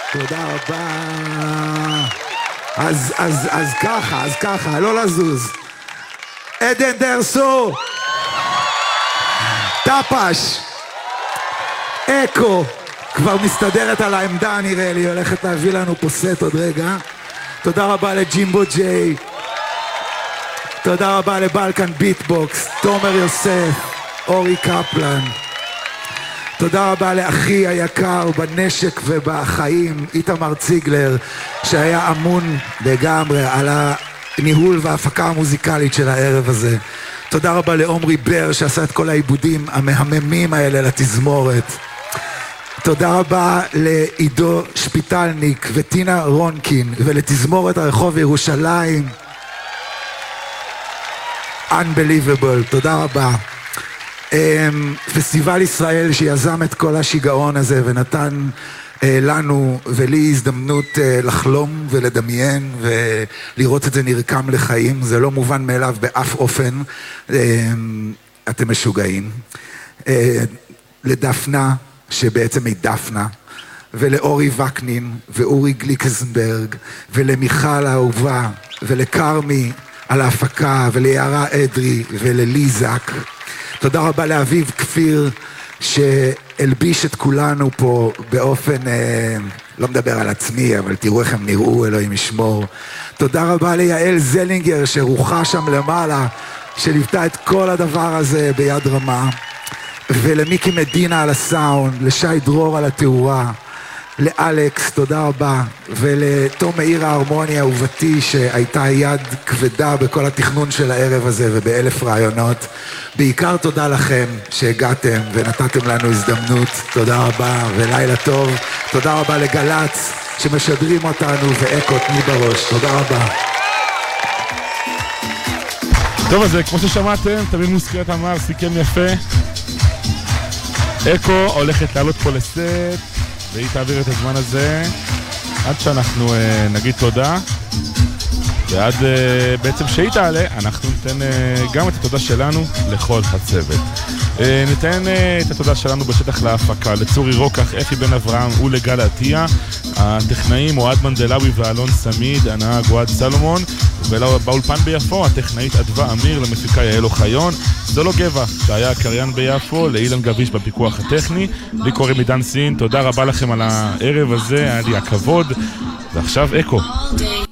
תודה רבה. אז ככה, לא לזוז. עדן דרסו, טפש, אקו, כבר מסתדרת על העמדה נראה לי, הולכת להביא לנו פה סט עוד רגע. תודה רבה לג'ימבו ג'יי, תודה רבה לבלקן ביטבוקס, תומר יוסף, אורי קפלן, תודה רבה לאחי היקר בנשק ובחיים, איתמר ציגלר, שהיה אמון לגמרי על הניהול וההפקה המוזיקלית של הערב הזה. תודה רבה לעומרי בר שעשה את כל העיבודים המהממים האלה לתזמורת. תודה רבה לעידו שפיטלניק וטינה רונקין ולתזמורת הרחוב ירושלים. Unbelievable, תודה רבה. פסטיבל ישראל שיזם את כל השיגעון הזה ונתן לנו ולי הזדמנות לחלום ולדמיין ולראות את זה נרקם לחיים. זה לא מובן מאליו באף אופן. אתם משוגעים. לדפנה, שבעצם היא דפנה, ולאורי וקנין ואורי גליקסנברג ולמיכל האהובה ולקרמי על ההפקה וליערה אדרי ולליזק. תודה רבה לאביב כפיר שהלביש את כולנו פה באופן, לא מדבר על עצמי, אבל תראו איך הם נראו, אלוהים ישמור. תודה רבה ליעל זלינגר שרוחה שם למעלה, שליוותה את כל הדבר הזה ביד רמה. ולמיקי מדינה על הסאונד, לשי דרור על התאורה, לאלכס, תודה רבה, ולתום מאיר ההרמוניה אהובתי שהייתה יד כבדה בכל התכנון של הערב הזה ובאלף רעיונות. בעיקר תודה לכם שהגעתם ונתתם לנו הזדמנות, תודה רבה ולילה טוב. תודה רבה לגלץ שמשדרים אותנו ואקו תני בראש, תודה רבה. טוב, אז כמו ששמעתם, תמיד מוזכרת אמר, סיכם יפה. אקו הולכת לעלות פה לסט והיא תעביר את הזמן הזה עד שאנחנו נגיד תודה, ועד בעצם שהיא תעלה אנחנו ניתן גם את התודה שלנו לכל הצוות. ניתן את התודה שלנו בשטח להפקה לצורי רוקח, אפי בן אברהם ולגל עטיה, הטכנאים אוהד מנדלאוי ואלון סמיד, הנהג אוהד סלומון, ובאולפן ביפו הטכנאית אדווה אמיר, למפיקה יעל אוחיון, זולו גבע שהיה הקריין ביפו, לאילן גביש בפיקוח הטכני. לי קוראים עידן סין, תודה רבה לכם על הערב הזה, היה לי הכבוד. ועכשיו אקו.